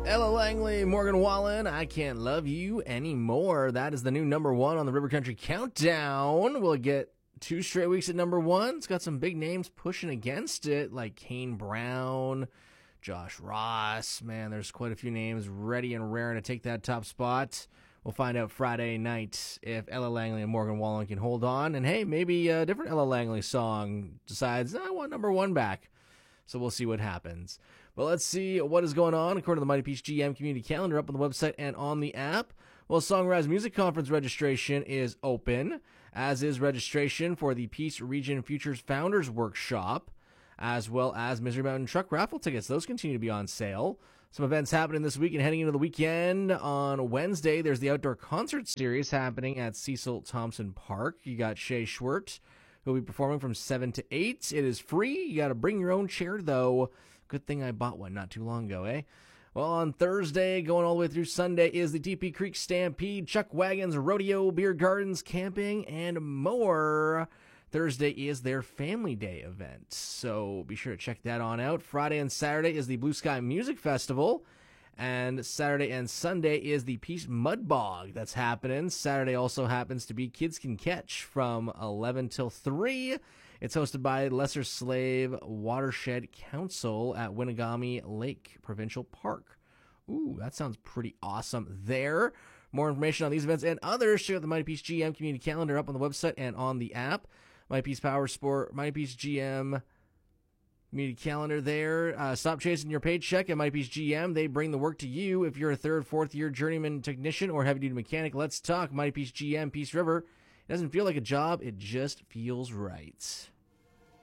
Ella Langley, Morgan Wallen, I Can't Love You Anymore. That is the new number one on the River Country Countdown. We'll get 2 straight weeks at number one. It's got some big names pushing against it, like Kane Brown, Josh Ross. Man, there's quite a few names ready and raring to take that top spot. We'll find out Friday night if Ella Langley and Morgan Wallen can hold on. And hey, maybe a different Ella Langley song decides, I want number one back. So we'll see what happens. But let's see what is going on according to the Mighty Peach GM community calendar up on the website and on the app. Well, Songwriters Music Conference registration is open, as is registration for the Peace Region Futures Founders Workshop, as well as Misery Mountain Truck Raffle tickets. Those continue to be on sale. Some events happening this week and heading into the weekend. On Wednesday, there's the Outdoor Concert Series happening at Cecil Thompson Park. You got Shay Schwert, who'll be performing from 7 to 8. It is free. You got to bring your own chair, though. Good thing I bought one not too long ago, eh? Well, on Thursday, going all the way through Sunday, is the TP Creek Stampede, Chuck Wagons, Rodeo, Beer Gardens, Camping, and more. Thursday is their Family Day event, so be sure to check that on out. Friday and Saturday is the Blue Sky Music Festival, and Saturday and Sunday is the Peace Mud Bog that's happening. Saturday also happens to be Kids Can Catch from 11 till 3. It's hosted by Lesser Slave Watershed Council at Winnegamie Lake Provincial Park. Ooh, that sounds pretty awesome there. More information on these events and others, check out the Mighty Peace GM community calendar up on the website and on the app. Mighty Peace Power Sport, Mighty Peace GM community calendar there. Stop chasing your paycheck at Mighty Peace GM. They bring the work to you. If you're a 3rd, 4th year journeyman technician or heavy-duty mechanic, let's talk Mighty Peace GM, Peace River. It doesn't feel like a job. It just feels right.